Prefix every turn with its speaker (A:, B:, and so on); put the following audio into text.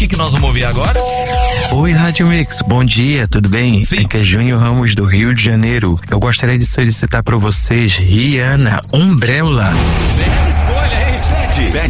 A: que nós vamos ouvir agora?
B: Oi, Rádio Mix, bom dia, tudo bem?
A: Sim.
B: Aqui é Júnior Ramos do Rio de Janeiro. Eu gostaria de solicitar para vocês Rihanna, Umbrella.
A: Bela escolha, hein, Pede